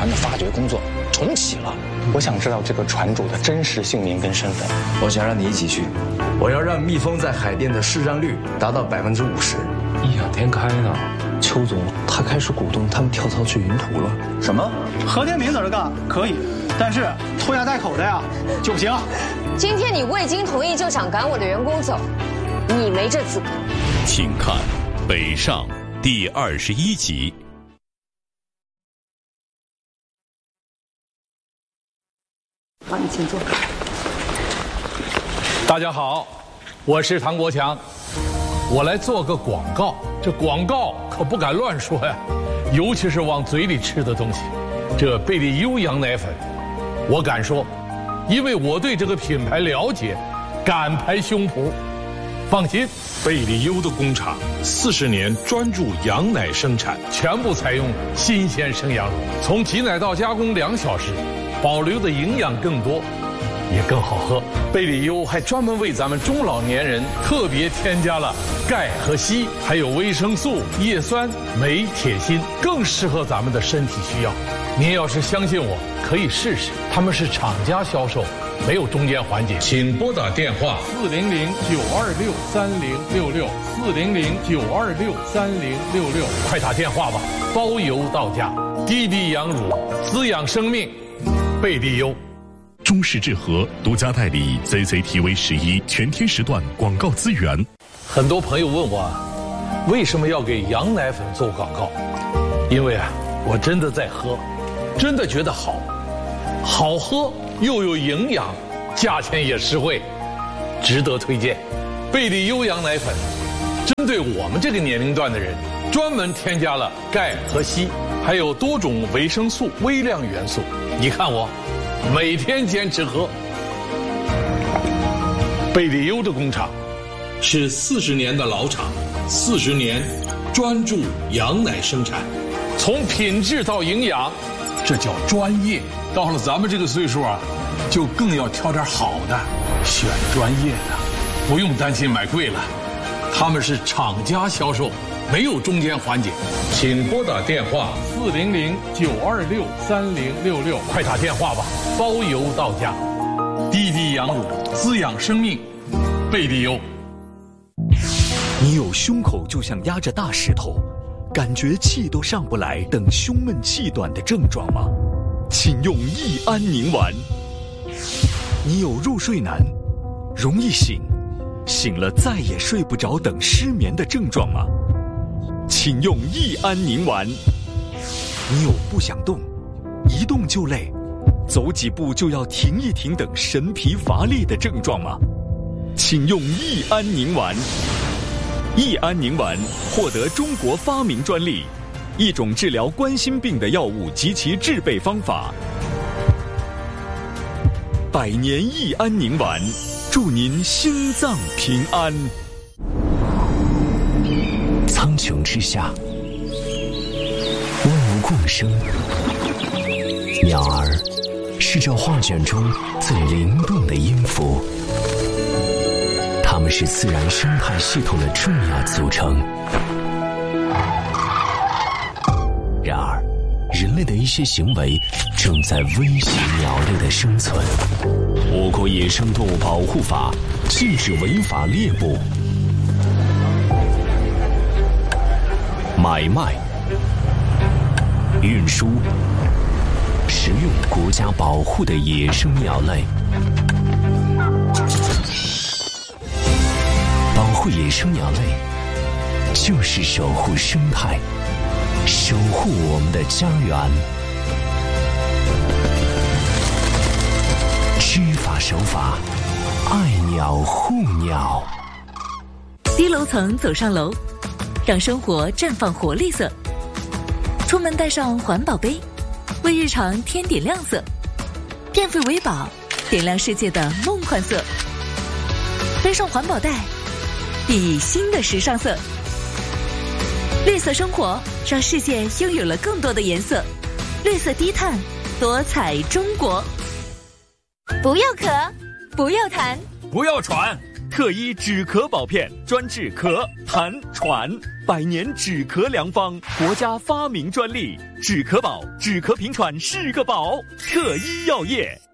船的发掘工作重启了。我想知道这个船主的真实姓名跟身份。 我想让你一起去，我要让蜜蜂在海淀的市占率达到50%。 异想天开呢。 邱总他开始鼓动他们跳槽去云图了。 什么？ 何天明在这干可以，但是拖家带口的呀就不行。 今天你未经同意就想赶我的员工走，你没这资格。 请看《北上》第21集。 好，你请坐。 大家好，我是唐国强，我来做个广告。这广告可不敢乱说呀，尤其是往嘴里吃的东西。这贝利优羊奶粉，我敢说，因为我对这个品牌了解，敢拍胸脯。放心，贝利优的工厂40年专注羊奶生产，全部采用新鲜生羊乳，从挤奶到加工2小时，保留的营养更多，也更好喝。贝利优还专门为咱们中老年人特别添加了钙和硒，还有维生素、叶酸、镁、铁、锌，更适合咱们的身体需要。您要是相信我，可以试试。他们是厂家销售，没有中间环节。请拨打电话400-926-3066，400-926-3066，快打电话吧，包邮到家。滴滴羊乳，滋养生命，贝利优。 中视智和独家代理 CCTV11全天时段广告资源。 很多朋友问我，为什么要给羊奶粉做广告？因为我真的在喝，真的觉得好喝又有营养，价钱也实惠，值得推荐。贝利优羊奶粉针对我们这个年龄段的人，专门添加了钙和硒，还有多种维生素、微量元素。你看我每天坚持喝。贝利优的工厂是40年的老厂，40年专注羊奶生产，从品质到营养，这叫专业。到了咱们这个岁数就更要挑点好的，选专业的，不用担心买贵了。他们是厂家销售，没有中间环节。请拨打电话400-926-3066，快打电话吧，包邮到家。滴滴羊乳，滋养生命，贝利优。 你有胸口就像压着大石头，感觉气都上不来等胸闷气短的症状吗？请用益安宁丸。你有入睡难、容易醒了再也睡不着等失眠的症状吗？请用益安宁丸。你有不想动、一动就累、走几步就要停一停等神疲乏力的症状吗？请用益安宁丸。益安宁丸获得中国发明专利，一种治疗冠心病的药物及其制备方法。100年益安宁丸，祝您心脏平安。 苍穹之下，万物共生，鸟儿是这画卷中最灵动的音符，它们是自然生态系统的重要组成。然而，人类的一些行为正在威胁鸟类的生存。我国野生动物保护法禁止违法猎捕、买卖、运输、食用国家保护的野生鸟类。保护野生鸟类，就是守护生态，守护我们的家园。知法守法，爱鸟护鸟。 低楼层走上楼，让生活绽放活力色。出门带上环保杯，为日常添点亮色。电费为宝，点亮世界的梦幻色。背上环保袋，熠熠新的时尚色。绿色生活，让世界拥有了更多的颜色。绿色低碳，多彩中国。 不要咳，不要痰， 不要喘， 特医止咳宝片，专治咳、痰、喘，100年止咳良方，国家发明专利。止咳宝，止咳平喘是个宝。特医药业。